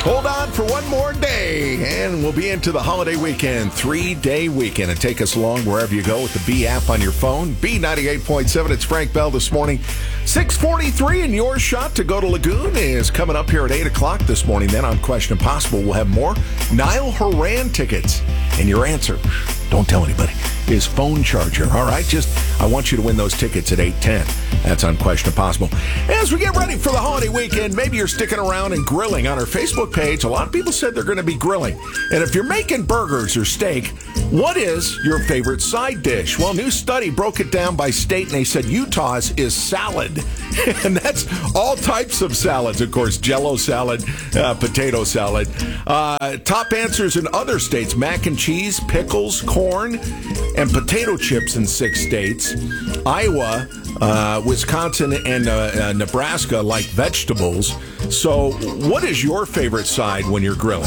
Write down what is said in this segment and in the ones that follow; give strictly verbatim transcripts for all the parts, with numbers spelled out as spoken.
Hold on for one more day, and we'll be into the holiday weekend, three-day weekend. And take us along wherever you go with the B app on your phone. B ninety-eight point seven, it's Frank Bell this morning. six forty-three, and your shot to go to Lagoon is coming up here at eight o'clock this morning. Then on Question Impossible, we'll have more Niall Horan tickets. And your answer, don't tell anybody, is phone charger. All right, just I want you to win those tickets at eight ten. That's on Question Impossible. As we get ready for the holiday weekend, maybe you're sticking around and grilling. On our Facebook page, a lot of people said they're going to be grilling. And if you're making burgers or steak, what is your favorite side dish? Well, a new study broke it down by state, and they said Utah's is salad. And that's all types of salads, of course, Jell-O salad, uh, potato salad. Uh, top answers in other states, mac and cheese, pickles, corn, and potato chips in six states. Iowa, uh, Wisconsin, and uh, uh, Nebraska like vegetables. So what is your favorite side when you're grilling?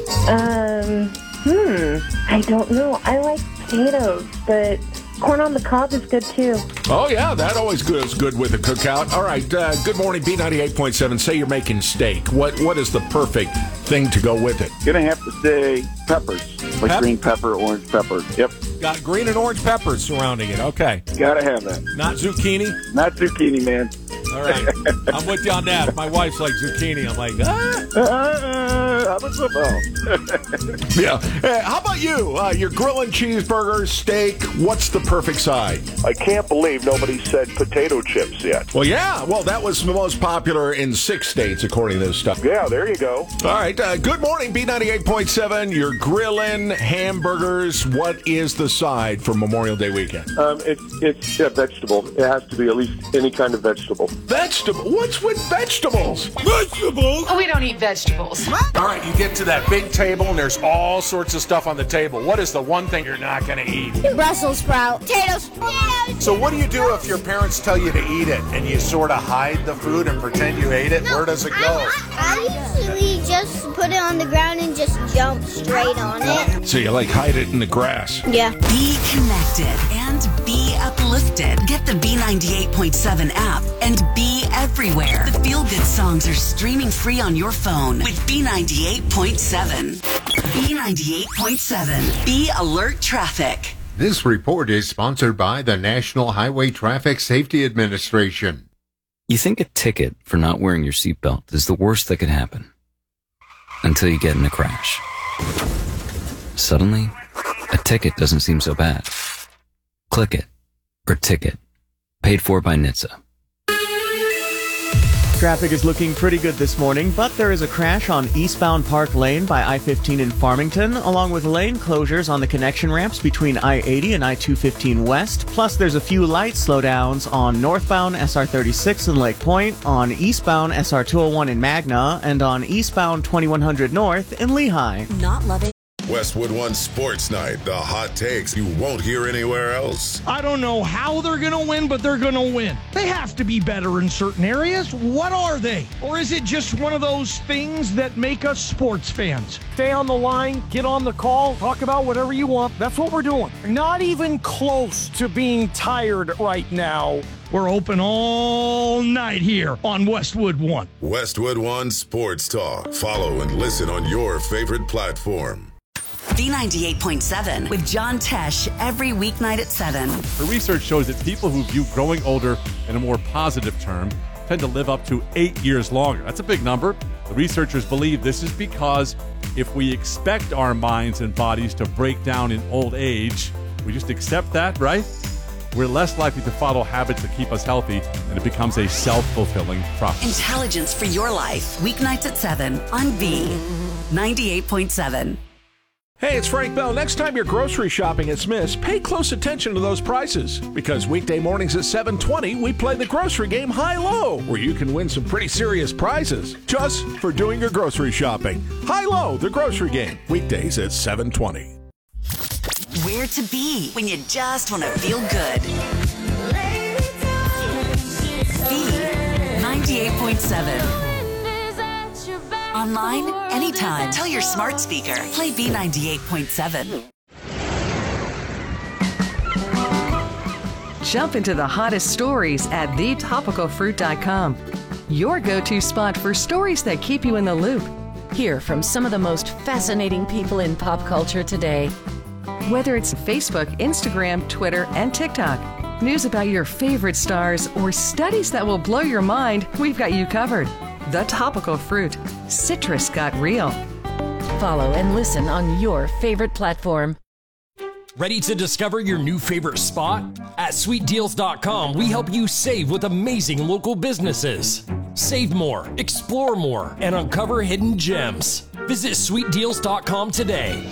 Um, hmm, I don't know. I like potatoes, but corn on the cob is good, too. Oh, yeah, that always goes good with a cookout. All right, uh, good morning, B ninety-eight point seven. Say you're making steak. What What is the perfect thing to go with it? Gonna have to say peppers, like Pep- green pepper, orange pepper. Yep. Got green and orange peppers surrounding it. Okay. Gotta have that. Not zucchini? Not zucchini, man. All right. I'm with you on that. My wife's like zucchini. I'm like, ah. Uh, how about something else? Yeah. Hey, how about you? Uh, you're grilling cheeseburgers, steak. What's the perfect side? I can't believe nobody said potato chips yet. Well, yeah. Well, that was the most popular in six states, according to this stuff. Yeah, there you go. All right. Uh, good morning, B ninety-eight point seven. You're grilling hamburgers. What is the side for Memorial Day weekend? Um, it's it's yeah, vegetable. It has to be at least any kind of vegetable. Vegetable? What's with vegetables? Vegetables? Oh, we don't eat vegetables. All right, you get to that big table, and there's all sorts of stuff on the table. What is the one thing you're not going to eat? Brussels sprout. Potatoes. Potatoes. So what do you do if your parents tell you to eat it, and you sort of hide the food and pretend you ate it? No, Where does it go? I, I usually just put it on the ground and just jump straight on it. So you, like, hide it in the grass. Yeah. Be connected and be uplifted. Get the B ninety-eight point seven app and be everywhere. The Feel Good songs are streaming free on your phone with B ninety-eight point seven. B ninety-eight point seven. Be alert traffic. This report is sponsored by the National Highway Traffic Safety Administration. You think a ticket for not wearing your seatbelt is the worst that could happen until you get in a crash. Suddenly, a ticket doesn't seem so bad. Click it or ticket. Paid for by N H T S A. Traffic is looking pretty good this morning, but there is a crash on eastbound Park Lane by I fifteen in Farmington, along with lane closures on the connection ramps between I eighty and I two fifteen West. Plus, there's a few light slowdowns on northbound S R thirty-six in Lake Point, on eastbound S R two oh one in Magna, and on eastbound twenty-one hundred North in Lehigh. Not loving. Westwood One Sports Night, the hot takes you won't hear anywhere else. I don't know how they're going to win, but they're going to win. They have to be better in certain areas. What are they? Or is it just one of those things that make us sports fans? Stay on the line, get on the call, talk about whatever you want. That's what we're doing. Not even close to being tired right now. We're open all night here on Westwood One. Westwood One Sports Talk. Follow and listen on your favorite platform. B ninety-eight point seven with John Tesh every weeknight at seven. The research shows that people who view growing older in a more positive term tend to live up to eight years longer. That's a big number. The researchers believe this is because if we expect our minds and bodies to break down in old age, we just accept that, right? We're less likely to follow habits that keep us healthy, and it becomes a self-fulfilling prophecy. Intelligence for your life. Weeknights at seven on B ninety-eight point seven. Hey, it's Frank Bell. Next time you're grocery shopping at Smith's, pay close attention to those prices. Because weekday mornings at seven twenty, we play the grocery game High-Low, where you can win some pretty serious prizes just for doing your grocery shopping. High-Low, the grocery game. Weekdays at seven twenty. Where to be when you just want to feel good. B ninety-eight point seven. Online, anytime. Tell your smart speaker. Play B ninety-eight point seven. Jump into the hottest stories at the topical fruit dot com. Your go-to spot for stories that keep you in the loop. Hear from some of the most fascinating people in pop culture today. Whether it's Facebook, Instagram, Twitter, and TikTok, news about your favorite stars, or studies that will blow your mind, we've got you covered. The Topical Fruit. Citrus got real. Follow and listen on your favorite platform. Ready to discover your new favorite spot? At sweet deals dot com, we help you save with amazing local businesses. Save more, explore more, and uncover hidden gems. Visit sweet deals dot com today.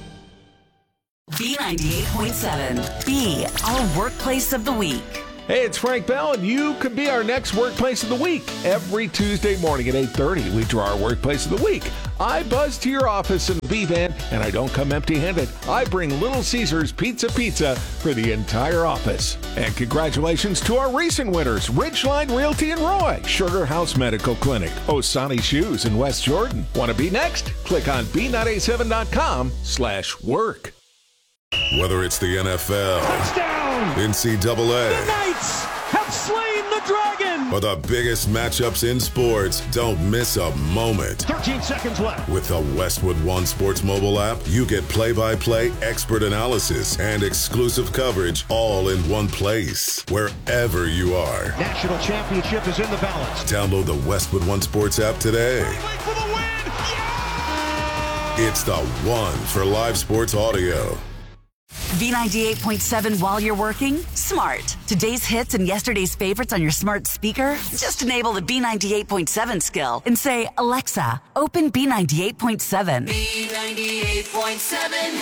B ninety-eight point seven, B, our workplace of the week. Hey, it's Frank Bell, and you could be our next Workplace of the Week. Every Tuesday morning at eight thirty, we draw our Workplace of the Week. I buzz to your office in the B-Van, and I don't come empty-handed. I bring Little Caesars Pizza Pizza for the entire office. And congratulations to our recent winners, Ridgeline Realty in Roy, Sugar House Medical Clinic, Osani Shoes in West Jordan. Want to be next? Click on B nine eight seven dot com slash work. Whether it's the N F L, touchdown, N C double A, the Knights have slain the dragon, or the biggest matchups in sports, don't miss a moment. thirteen seconds left. With the Westwood One Sports mobile app, you get play-by-play expert analysis and exclusive coverage all in one place, wherever you are. National championship is in the balance. Download the Westwood One Sports app today. For the win. Yeah! It's the one for live sports audio. B ninety-eight point seven while you're working? Smart. Today's hits and yesterday's favorites on your smart speaker? Just enable the B ninety-eight point seven skill and say, Alexa, open B ninety-eight point seven. B ninety-eight point seven.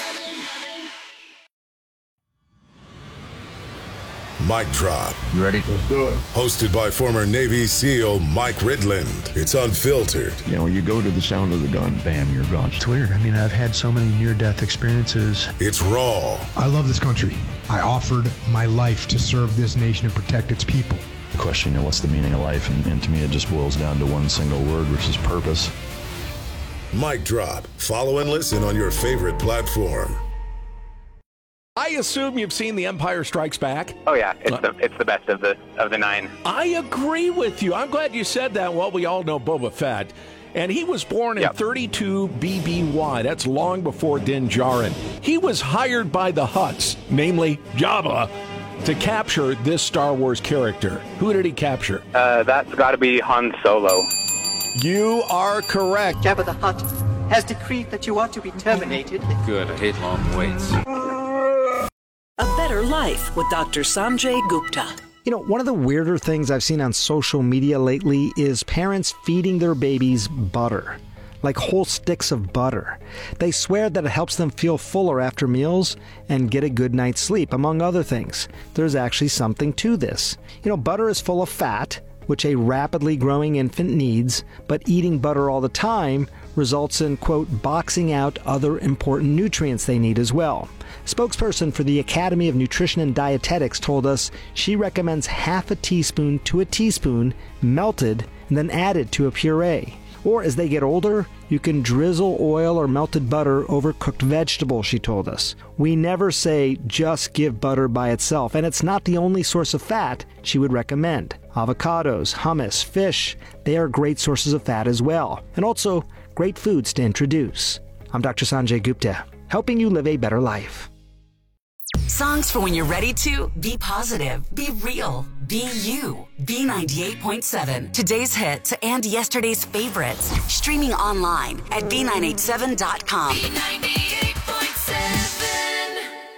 Mic Drop. You ready? Let's do it. Hosted by former Navy SEAL Mike Ridland. It's unfiltered. You know, you go to the sound of the gun, bam, you're gone. It's weird. I mean, I've had so many near-death experiences. It's raw. I love this country. I offered my life to serve this nation and protect its people. The question, you know, what's the meaning of life? And, and to me, it just boils down to one single word, which is purpose. Mic Drop. Follow and listen on your favorite platform. I assume you've seen The Empire Strikes Back. Oh yeah, it's the it's the best of the of the nine. I agree with you. I'm glad you said that. Well, we all know Boba Fett, and he was born in yep. thirty-two B B Y. That's long before Din Djarin. He was hired by the Hutts, namely Jabba, to capture this Star Wars character. Who did he capture? Uh, that's got to be Han Solo. You are correct. Jabba the Hutt has decreed that you ought to be terminated. Good. I hate long waits. A Better Life with Doctor Sanjay Gupta. You know, one of the weirder things I've seen on social media lately is parents feeding their babies butter, like whole sticks of butter. They swear that it helps them feel fuller after meals and get a good night's sleep, among other things. There's actually something to this. You know, butter is full of fat, which a rapidly growing infant needs, but eating butter all the time results in, quote, boxing out other important nutrients they need as well. Spokesperson for the Academy of Nutrition and Dietetics told us she recommends half a teaspoon to a teaspoon melted and then added to a puree. Or as they get older, you can drizzle oil or melted butter over cooked vegetables, she told us. We never say just give butter by itself, and it's not the only source of fat she would recommend. Avocados, hummus, fish, they are great sources of fat as well, and also great foods to introduce. I'm Doctor Sanjay Gupta, helping you live a better life. Songs for when you're ready to be positive, be real, be you. B ninety-eight point seven. Today's hits and yesterday's favorites. Streaming online at B nine eight seven dot com. B ninety-eight point seven.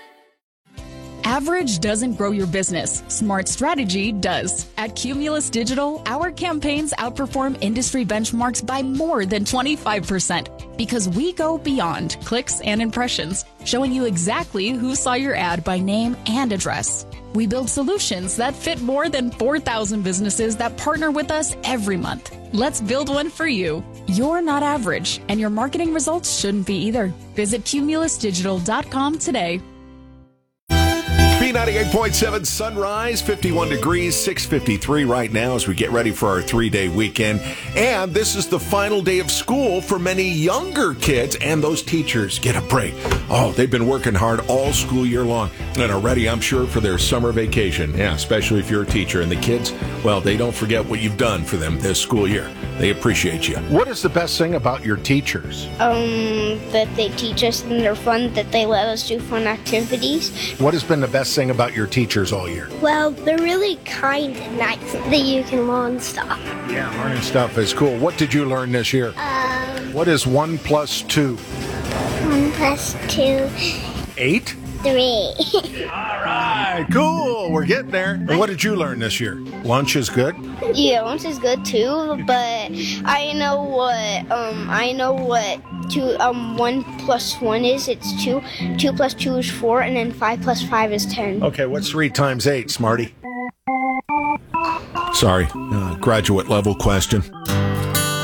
Average doesn't grow your business. Smart strategy does. At Cumulus Digital, our campaigns outperform industry benchmarks by more than twenty-five percent because we go beyond clicks and impressions, showing you exactly who saw your ad by name and address. We build solutions that fit more than four thousand businesses that partner with us every month. Let's build one for you. You're not average, and your marketing results shouldn't be either. Visit cumulus digital dot com today. B ninety-eight point seven Sunrise, fifty-one degrees, six fifty-three right now as we get ready for our three-day weekend. And this is the final day of school for many younger kids, and those teachers get a break. Oh, they've been working hard all school year long and are ready, I'm sure, for their summer vacation. Yeah, especially if you're a teacher. And the kids, well, they don't forget what you've done for them this school year. They appreciate you. What is the best thing about your teachers? Um, that they teach us and they're fun, that they let us do fun activities. What has been the best thing about your teachers all year? Well, they're really kind and nice, that you can learn stuff. Yeah, learning stuff is cool. What did you learn this year? Um, What is one plus two? one plus two, Eight? three. All right, cool. We're getting there. And what did you learn this year? Lunch is good? Yeah, lunch is good too, but I know what um I know what two um one plus one is. It's two. Two plus two is four, and then five plus five is ten. Okay, what's three times eight, Smarty? Sorry, uh, graduate level question.